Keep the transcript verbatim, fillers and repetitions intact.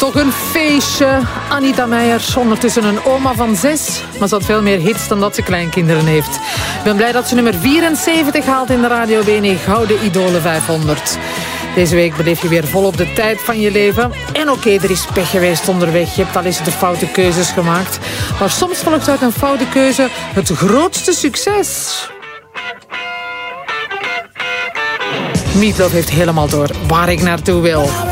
Toch een feestje. Anita Meijer, ondertussen een oma van zes. Maar ze had veel meer hits dan dat ze kleinkinderen heeft. Ik ben blij dat ze nummer vierenzeventig haalt in de Radio B N E Gouden Idolen vijfhonderd. Deze week beleef je weer volop de tijd van je leven. En oké, okay, er is pech geweest onderweg. Je hebt al eens de foute keuzes gemaakt. Maar soms volgt uit een foute keuze het grootste succes. Meat Loaf heeft helemaal door waar ik naartoe wil.